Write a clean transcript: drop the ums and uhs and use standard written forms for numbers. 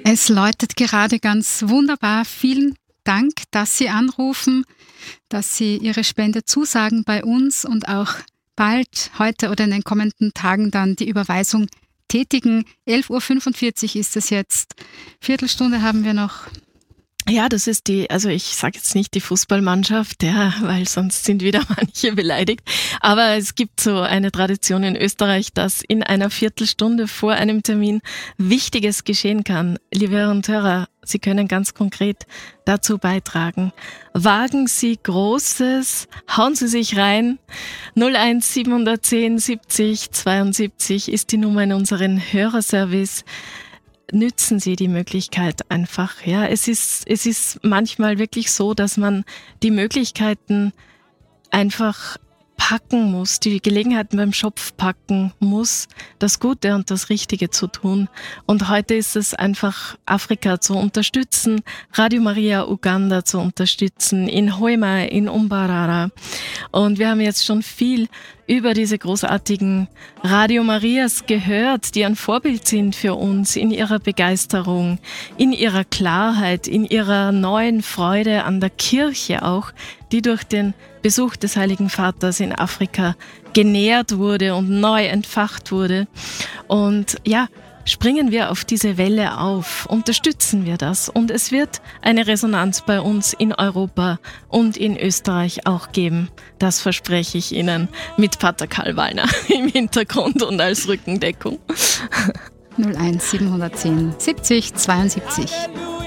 Es läutet gerade ganz wunderbar. Vielen Dank, dass Sie anrufen, dass Sie Ihre Spende zusagen bei uns und auch bald, heute oder in den kommenden Tagen dann die Überweisung tätigen. 11.45 Uhr ist es jetzt. Viertelstunde haben wir noch. Ja, das ist ich sage jetzt nicht die Fußballmannschaft, ja, weil sonst sind wieder manche beleidigt. Aber es gibt so eine Tradition in Österreich, dass in einer Viertelstunde vor einem Termin Wichtiges geschehen kann. Liebe Hörer und Hörer, Sie können ganz konkret dazu beitragen. Wagen Sie Großes, hauen Sie sich rein. 01 710 70 72 ist die Nummer in unseren Hörerservice. Nützen Sie die Möglichkeit einfach. Ja, es ist manchmal wirklich so, dass man die Möglichkeiten einfach packen muss, die Gelegenheiten beim Schopf packen muss, das Gute und das Richtige zu tun. Und heute ist es einfach, Afrika zu unterstützen, Radio Maria Uganda zu unterstützen, in Hoima, in Umbarara. Und wir haben jetzt schon viel über diese großartigen Radio Marias gehört, die ein Vorbild sind für uns in ihrer Begeisterung, in ihrer Klarheit, in ihrer neuen Freude an der Kirche auch, die durch den Besuch des Heiligen Vaters in Afrika genährt wurde und neu entfacht wurde. Und ja, springen wir auf diese Welle auf, unterstützen wir das. Und es wird eine Resonanz bei uns in Europa und in Österreich auch geben. Das verspreche ich Ihnen mit Pater Karl Wallner im Hintergrund und als Rückendeckung. 01 710 70 72.